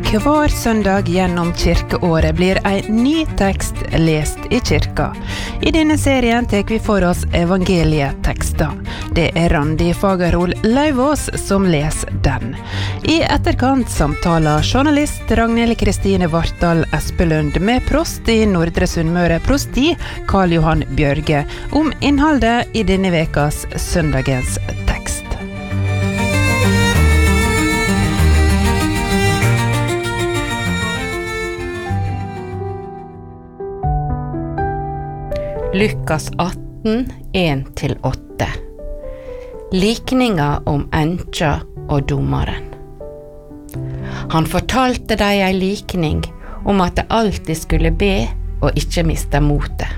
Hver søndag gjennom kirkeåret blir en ny tekst lest i kirka. I denne serien tar vi for oss evangelietekster. Det Randi Fagerhol Lauvås som leser den. I etterkant samtaler journalist Ragnhild Kristine Vartdal Espelund med prost i Nordre Sunnmøre prosti, Karl Johan Bjørge, om innholdet i denne vekas søndagens tekst. Lukas 18, 1-8. Likninga om enkja og dommeren. Han fortalte deg en likning om at de alltid skulle be og ikke miste motet.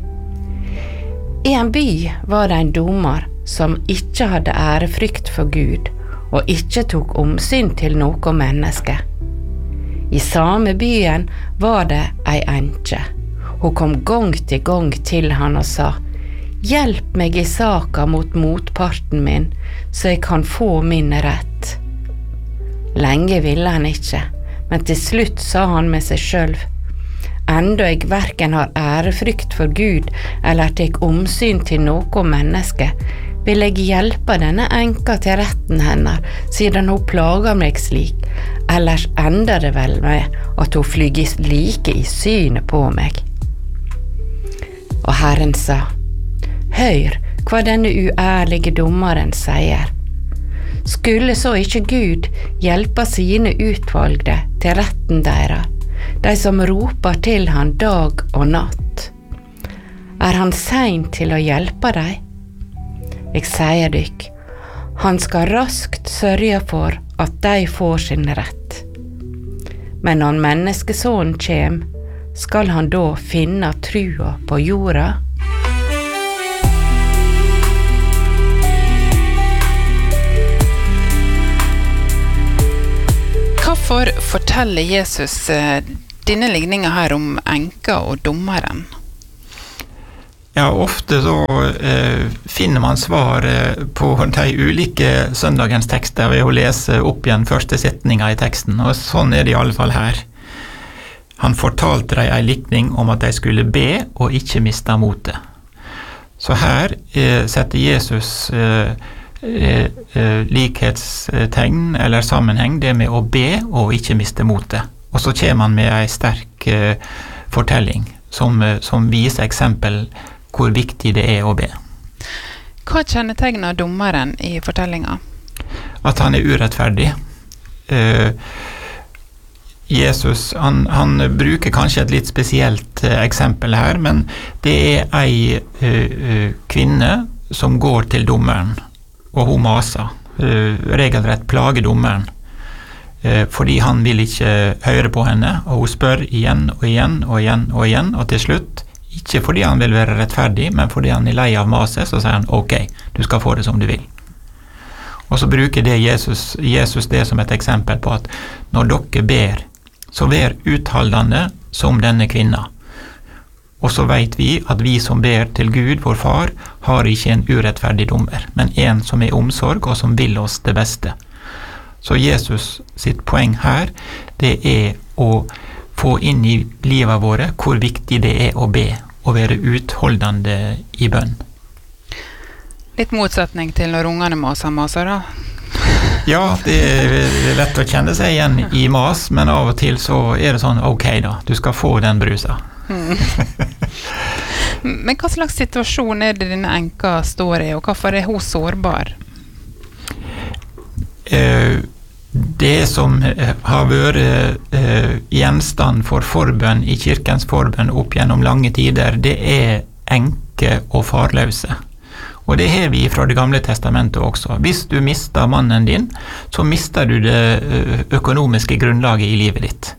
I en by var det en dommer som ikke hadde ærefrykt for Gud og ikke tok omsyn til noe menneske. I samme byen var det ei enkje. Hun kom gang til han og sa: «Hjelp meg i saka mot motparten min, så jeg kan få min rett.» Lenge ville han ikke, men til slutt sa han med seg selv: «Enda jeg hverken har ærefrykt for Gud eller tek omsyn til noe menneske, vil jeg hjelpe denne enka til retten hennes, siden hun plager meg slik, ellers ender det vel med at hun flyger like i synet på meg.» Og Herren sa: «Hør hva denne uærlige dommeren sier. Skulle så ikke Gud hjelpe sine utvalgte til retten deres, de som roper til han dag og natt? Han sein til å hjelpe dem? Jeg sier dykk, han skal raskt sørge for at de får sin rett. Men når menneskesonen kjem, skal han da finne trua på jorda?» Hvorfor forteller Jesus denne ligningen her om enka og dommeren? Ja, ofte så finner man svar på de ulike søndagens tekster ved å lese opp igjen første setninga i teksten, og sånn det i alle fall her. Han fortalte dem en likning om at de skulle be og ikke miste motet. Så her setter Jesus likhetstegn eller sammenheng, det med å be og ikke miste motet. Og så kommer han med en sterk fortelling som viser eksempel hvor viktig det å be. Hva kjennetegner dommeren i fortellingen? At han urettferdig. Jesus, han bruker kanskje et litt spesielt eksempel her, men det ei kvinne som går til dommeren, og hun maser, regelrett plager dommeren, fordi han vil ikke høre på henne, og hun spør igjen og igjen og igjen og igjen, og til slutt, ikke fordi han vil være rettferdig, men fordi han lei av maset, så sier han: «Ok, du skal få det som du vil.» Og så bruker det Jesus det som et eksempel på at når dere ber, så vær utholdende som denne kvinna. Og så vet vi at vi som ber til Gud, vår far, har ikke en urettferdig dommer, men en som er omsorg og som vil oss det beste. Så Jesus sitt poeng her, det å få inn i livet våre hvor viktig det å be, og være utholdende i bønn. Litt motsetning til når ungene maser da? Ja, det er lett å kjenne seg igjen i mas, men av og til så er det sånn: «Ok da, du skal få den brusa.» Men hva slags situasjon er det denne enka står i, og hvorfor er hun sårbar? Det som har vært gjenstand for forbønn i kirkens forbønn opp gjennom lange tider, det er enke og farløse. Og det har vi fra det gamle testamentet også. Hvis du mister mannen din, så mister du det økonomiske grunnlaget i livet ditt.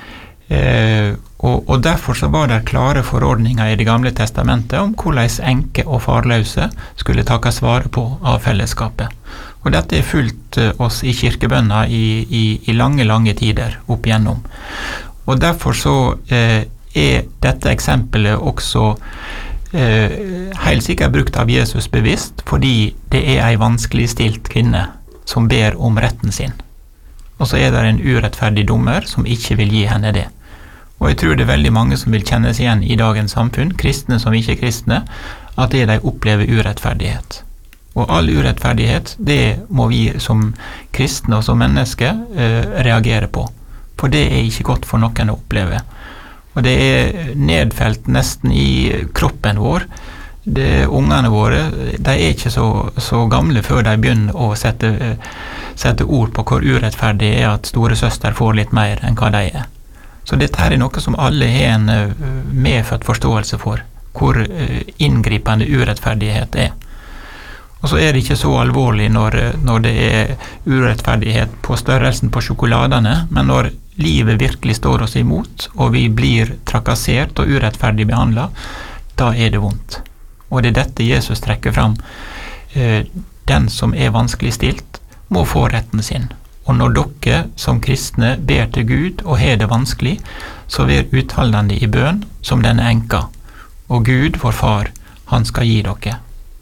Og derfor så var det klare forordninger i det gamle testamentet om hvordan enke og farløse skulle takkes vare på av fellesskapet. Og dette er fulgt oss i kirkebønna i lange tider opp igjennom. Og derfor så er dette eksempelet også helt sikkert brukt av Jesus bevisst, fordi det er en vanskelig stilt kvinne som ber om retten sin. og så er det en urettferdig dommer som ikke vil gi henne det. Og jeg tror det er veldig mange som vil kjenne seg igjen i dagens samfunn, kristne som ikke kristne, at det de opplever urettferdighet. Og all urettferdighet, det må vi som kristne og som mennesker reagere på. For det er ikke godt for noen å oppleve. Og det er nedfelt nesten i kroppen vår. Ungene våre, de er ikke så gamle før de begynner å sette ord på hvor urettferdig det er at store søster får litt mer enn hva de er. Så dette her er noe som alle har en medfødt forståelse for, hvor inngripende urettferdighet er. Og så er det ikke så alvorlig når det er urettferdighet på størrelsen på sjokoladene, men når livet virkelig står oss imot, og vi blir trakassert og urettferdig behandlet, da er det vondt. Og det er dette Jesus trekker fram. Den som er vanskelig stilt, må få retten sin. Og når dere som kristne ber til Gud og har det vanskelig, så vær utholdende i bønn som denne enka. Og Gud, vår far, han skal gi dere.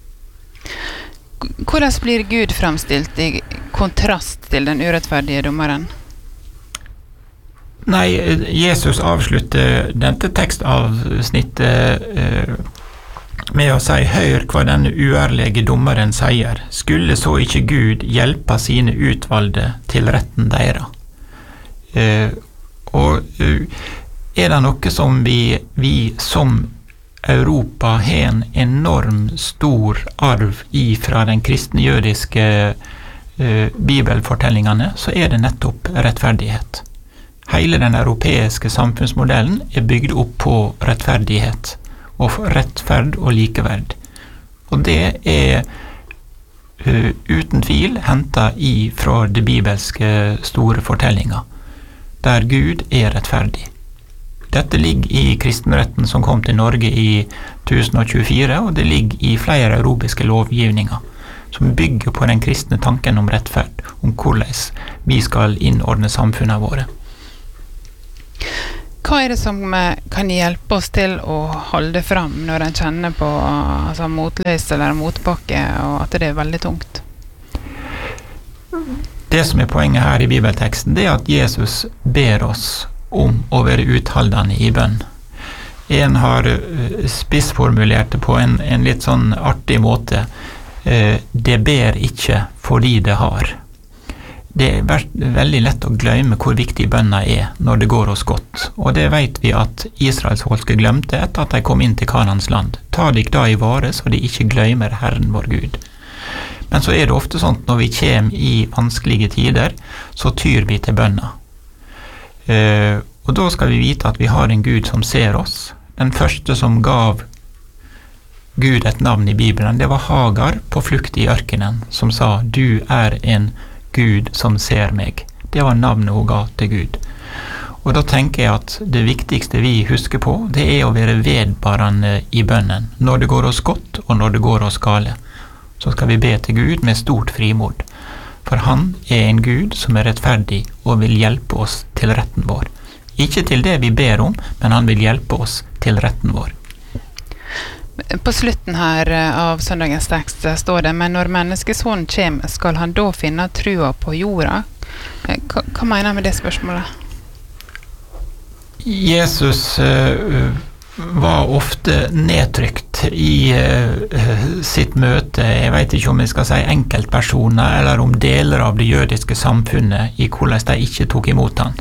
Hvordan blir Gud fremstilt i kontrast til den urettferdige dommeren? Nei, Jesus avslutter dette tekstavsnittet med å si, hør hva denne uærlige dommeren sier. Skulle så ikke Gud hjelpe sine utvalgte til retten deres? Og er det noe som vi som Europa har en enorm stor arv fra den kristne jødiske bibelfortellingene, så er det nettopp rettferdighet. Hele den europeiske samfunnsmodellen er bygd opp på rettferdighet, og rettferd og likeverd. Og det er uten tvil hentet fra det bibelske store fortellinger, der Gud er rettferdig. Dette ligger i kristenretten som kom til Norge i 1024, og det ligger i flere europeiske lovgivninger, som bygger på den kristne tanken om rettferd, om hvordan vi skal innordne samfunnet våre. Hva er det som kan hjelpe oss til å holde fram når en kjenner på motløs eller motbakke, og at det er veldig tungt? Det som er poenget her i bibelteksten, det er at Jesus ber oss om å være utholdende i bønn. En har spissformulert det på en litt sånn artig måte. Det ber ikke fordi det har. Det er veldig lett å glemme hvor viktig bønna er når det går oss godt. Og det vet vi at Israelsfolket glemte etter at de kom inn til Kanans land. Ta deg da i vare så de ikke glemmer Herren vår Gud. Men så er det ofte sånn at når vi kommer i vanskelige tider, så tyr vi til bønna. Og da skal vi vite at vi har en Gud som ser oss. Den første som gav Gud et navn i Bibelen, det var Hagar på flukt i ørkenen, som sa, du er en Gud som ser meg. Det var navnet hun ga til Gud. Og da tenker jeg at det viktigste vi husker på, det er å være vedvarende i bønnen, når det går oss godt og når det går oss gale. Så skal vi be til Gud med stort frimod. For han er en Gud som er rettferdig og vil hjelpe oss til retten vår. Ikke til det vi ber om, men han vil hjelpe oss til retten vår. På slutten her av søndagens tekst står det, men når menneskesonen kommer, skal han da finne trua på jorda? Hva mener han med det spørsmålet? Jesus var ofte nedtrykt i sitt møte. Jeg vet ikke om jeg skal si enkeltpersoner, eller om deler av det jødiske samfunnet, i hvordan de ikke tok imot han.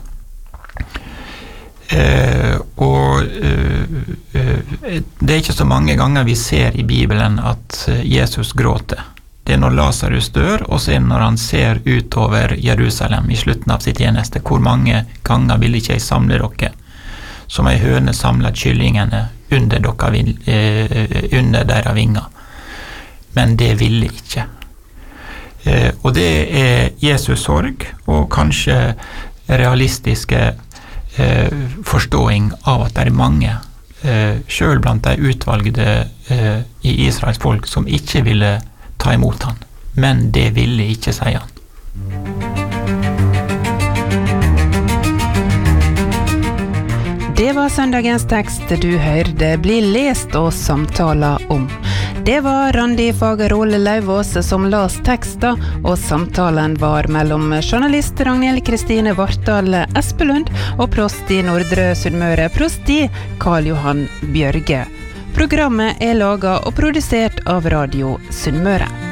Det er ikke så mange ganger vi ser i Bibelen at Jesus gråter. Det er når Lazarus dør, og så er det når han ser utover Jerusalem i slutten av sitt tjeneste. Hvor mange ganger vil ikke jeg samle dere, som ei høne samler kyllingene under deres vinger. Men det ville ikke. Og det er Jesus sorg, og kanskje realistiske forståing av at det er mange, selv blant de utvalgte i Israels folk, som ikke ville ta imot han. Men det ville ikke, sier han. Det var søndagens tekst du hørte bli lest og samtala om. Det var Randi Fagerol Lauvås som las teksten, og samtalen var mellom journalist Ragnhild Kristine Vartdal Espelund og prost i Nordre Sunnmøre prosti Karl Johan Bjørge. Programmet laget og produsert av Radio Sunnmøre.